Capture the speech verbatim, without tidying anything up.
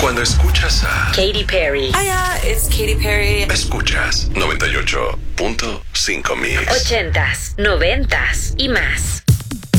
Cuando escuchas a Katy Perry. Hiya, it's Katy Perry. Escuchas noventa y ocho punto cinco Mix. Ochentas, noventas y más.